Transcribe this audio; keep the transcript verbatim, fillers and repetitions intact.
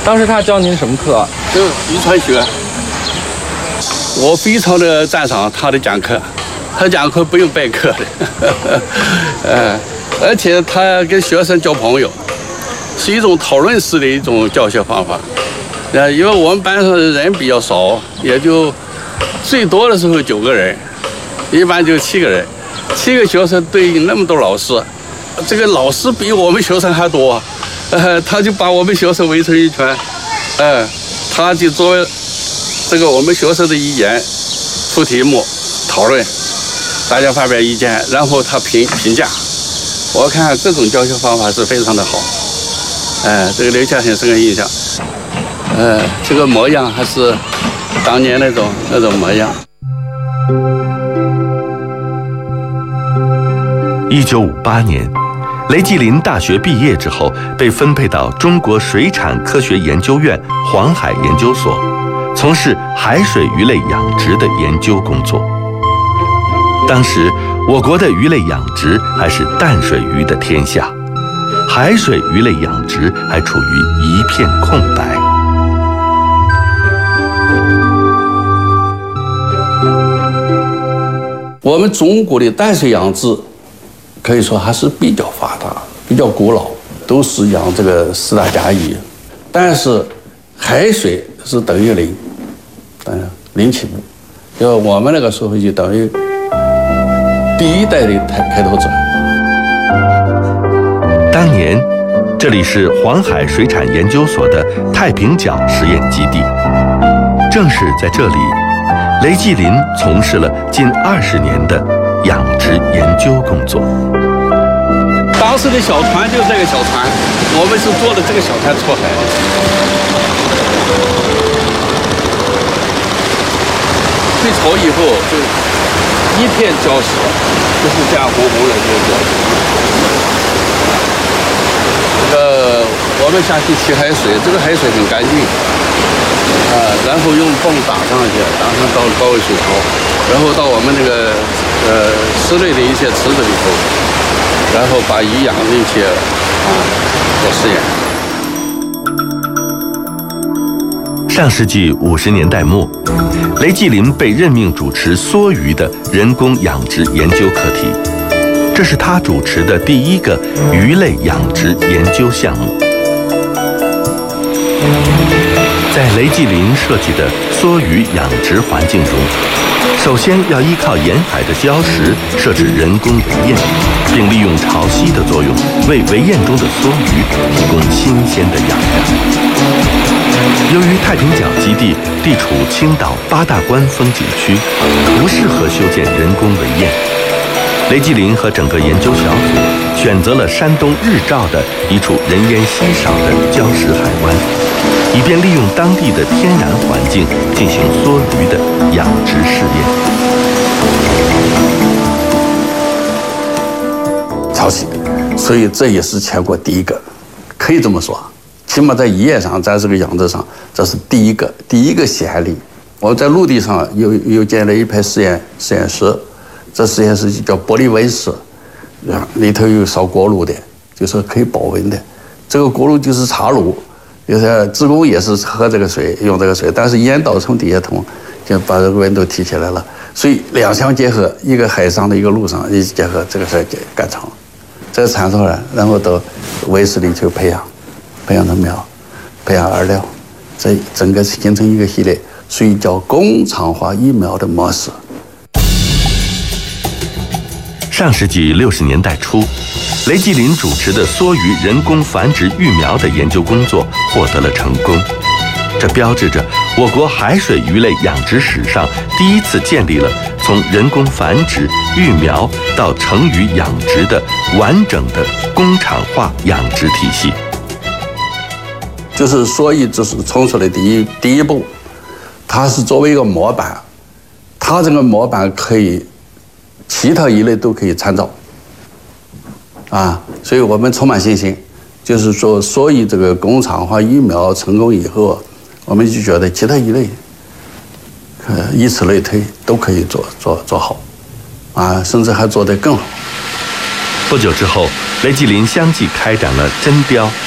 当时他教您什么课？ 就遗传学。我非常的赞赏他的讲课，他讲课不用备课的，呃，而且他跟学生交朋友，是一种讨论式的一种教学方法。呃，因为我们班上的人比较少，也就最多的时候九个人，一般就七个人，七个学生对应那么多老师，这个老师比我们学生还多，呃，他就把我们学生围成一圈，呃，他就作为这个我们学生的意见出题目讨论，大家发表意见，然后他评评价。我看这种教学方法是非常的好，哎，这个留下很深的印象。呃，这个模样还是当年那种那种模样。 一九五八年，雷继林大学毕业之后，被分配到中国水产科学研究院黄海研究所，从事海水鱼类养殖的研究工作。当时，我国的鱼类养殖还是淡水鱼的天下，海水鱼类养殖还处于一片空白。 我们中国的淡水养殖可以说还是比较发达、比较古老，都是养这个四大家鱼，但是海水是等于零，当然零起步。因为我们那个时候就等于第一代的开开拓者。 当年，这里是黄海水产研究所的太平角实验基地，正是在这里，雷继林从事了近二十年的养殖研究工作。 当时的小船就是这个小船，我们是坐的这个小船出海的。退潮以后就一片礁石，就是这样红红的这个礁石。这个我们下去取海水，这个海水很干净。啊，然后用泵打上去，打上到高位水槽，然后到我们那个呃室内的一些池子里头，然后把鱼养进去啊做实验。 上世纪五十年代末，雷继林被任命主持梭鱼的人工养殖研究课题，这是他主持的第一个鱼类养殖研究项目。在雷继林设计的梭鱼养殖环境中，首先要依靠沿海的礁石设置人工围堰，并利用潮汐的作用，为围堰中的梭鱼提供新鲜的养料。由于太平角基地地处青岛八大关风景区，不适合修建人工围堰，雷继林和整个研究小组选择了山东日照的一处人烟稀少的礁石海湾，以便利用当地的天然环境进行梭鱼的养殖试验。 潮汐，所以这也是全国第一个，可以这么说。起码在渔业上，在这个养殖上，这是第一个第一个先例。我在陆地上又又建了一排实验实验室，这实验室就叫玻璃温室，里头有烧锅炉的，就是可以保温的。这个锅炉就是茶炉，就是职工也是喝这个水，用这个水，但是烟道从底下通，就把这个温度提起来了。所以两相结合，一个海上的一个陆上一起结合，这个事儿干成了。这个产出来，然后到温室里去培养。培养成苗，培养饵料，这整个形成一个系列，所以叫工厂化育苗的模式。 上世纪六十年代初，雷继林主持的梭鱼人工繁殖育苗的研究工作获得了成功，这标志着我国海水鱼类养殖史上第一次建立了从人工繁殖、育苗到成鱼养殖的完整的工厂化养殖体系。 就是梭鱼，这是冲出来第一第一步，它是作为一个模板，它这个模板可以其他鱼类都可以参照，啊，所以我们充满信心。就是说，梭鱼这个工厂化育苗成功以后，我们就觉得其他鱼类，呃，以此类推，都可以做做做好，啊，甚至还做得更好。 不久之后，雷继林相继开展了针雕、